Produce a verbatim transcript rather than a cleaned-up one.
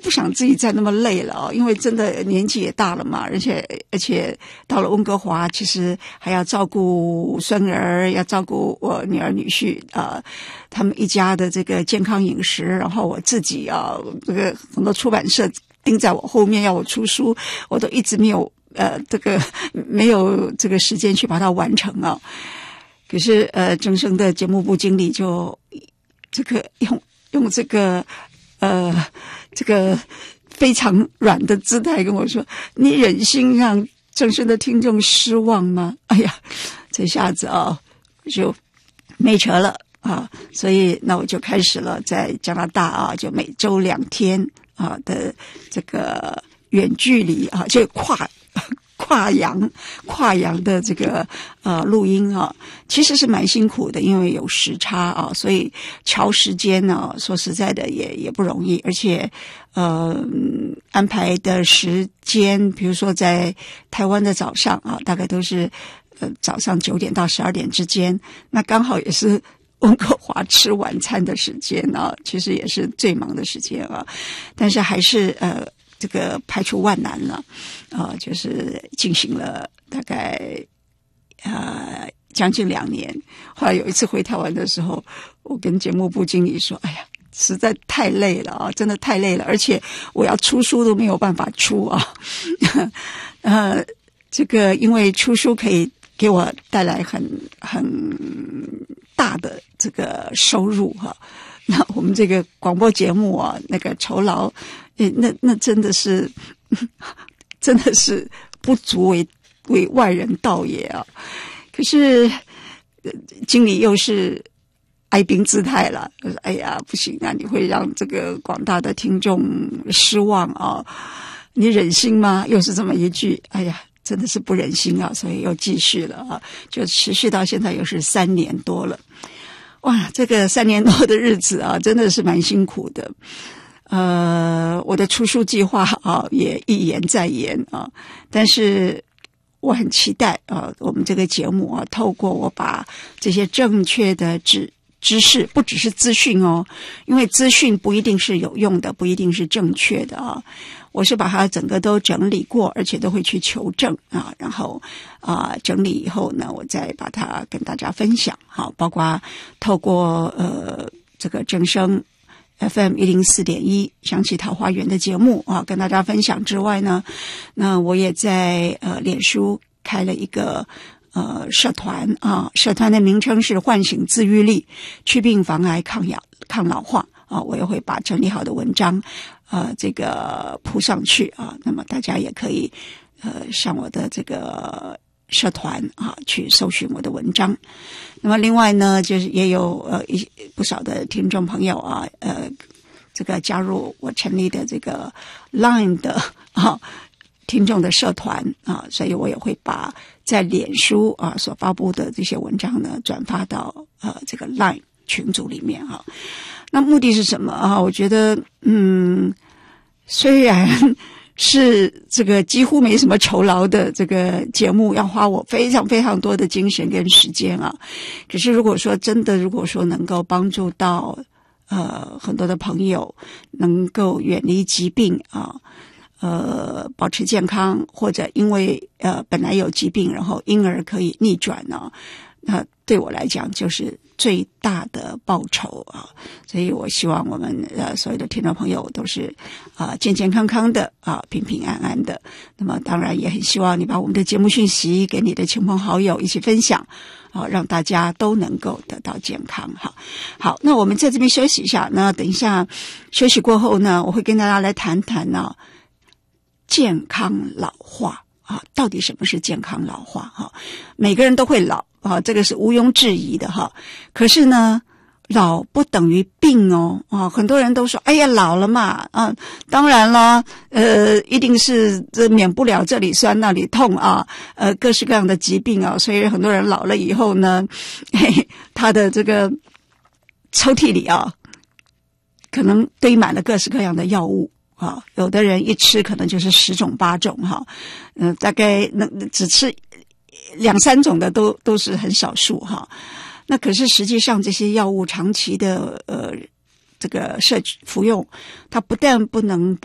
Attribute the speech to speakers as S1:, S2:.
S1: 不想自己再那么累了哦，因为真的年纪也大了嘛，而且而且到了温哥华，其实还要照顾孙儿，要照顾我女儿女婿啊、呃，他们一家的这个健康饮食，然后我自己啊，这个很多出版社盯在我后面要我出书，我都一直没有呃这个没有这个时间去把它完成啊。可是呃，正声的节目部经理就这个用用这个呃这个非常软的姿态跟我说：“你忍心让正声的听众失望吗？”哎呀，这下子啊就没辙了啊！所以那我就开始了在加拿大啊，就每周两天啊的这个远距离啊，就跨。跨洋跨洋的这个呃录音啊，其实是蛮辛苦的，因为有时差啊，所以调时间呢，说实在的也也不容易，而且呃安排的时间，比如说在台湾的早上啊，大概都是呃早上九点到十二点之间，那刚好也是温哥华吃晚餐的时间啊，其实也是最忙的时间啊，但是还是呃。这个排除万难了，啊、呃，就是进行了大概呃将近两年。后来有一次回台湾的时候，我跟节目部经理说：“哎呀，实在太累了啊，真的太累了，而且我要出书都没有办法出啊。呃，这个因为出书可以给我带来很很大的这个收入哈、啊。那我们这个广播节目啊，那个酬劳。”诶，那那真的是，真的是不足为为外人道也啊！可是，呃、经理又是哀兵姿态了，说：“哎呀，不行啊，你会让这个广大的听众失望啊！你忍心吗？”又是这么一句，哎呀，真的是不忍心啊！所以又继续了啊，就持续到现在又是三年多了。哇，这个三年多的日子啊，真的是蛮辛苦的。呃，我的出书计划啊，也一延再延啊，但是我很期待啊，我们这个节目啊，透过我把这些正确的知知识，不只是资讯哦，因为资讯不一定是有用的，不一定是正确的啊。我是把它整个都整理过，而且都会去求证啊，然后啊整理以后呢，我再把它跟大家分享。好，包括透过呃这个正声。F M 一零四点一想起桃花源的节目啊，跟大家分享之外呢，那我也在呃脸书开了一个呃社团啊，社团的名称是唤醒自愈力，祛病防癌抗老抗老化啊，我也会把整理好的文章呃这个铺上去啊，那么大家也可以呃上我的这个社团啊去搜寻我的文章。那么另外呢，就是也有呃一不少的听众朋友啊，呃，这个加入我成立的这个 Line 的啊听众的社团啊，所以我也会把在脸书啊所发布的这些文章呢转发到呃这个 Line 群组里面啊。那目的是什么啊？我觉得嗯，虽然是这个几乎没什么酬劳的这个节目，要花我非常非常多的精神跟时间啊。可是如果说真的，如果说能够帮助到呃很多的朋友，能够远离疾病啊，呃保持健康，或者因为呃本来有疾病，然后因而可以逆转呢、啊，那对我来讲就是最大的报酬啊！所以我希望我们呃所有的听众朋友都是啊、呃、健健康康的啊，平平安安的。那么当然也很希望你把我们的节目讯息给你的亲朋好友一起分享啊，让大家都能够得到健康。好，好，那我们在这边休息一下。那等一下休息过后呢，我会跟大家来谈谈呢、啊、健康老化啊，到底什么是健康老化？哈、啊，每个人都会老。啊，这个是毋庸置疑的哈。可是呢，老不等于病哦。啊，很多人都说，哎呀，老了嘛，啊，当然了，呃，一定是这免不了这里酸那里痛啊，呃，各式各样的疾病啊。所以很多人老了以后呢，嘿，他的这个抽屉里啊，可能堆满了各式各样的药物。啊，有的人一吃可能就是十种八种哈，嗯、呃，大概能只吃两三种的都都是很少数哈。那可是实际上这些药物长期的呃这个摄取服用，它不但不能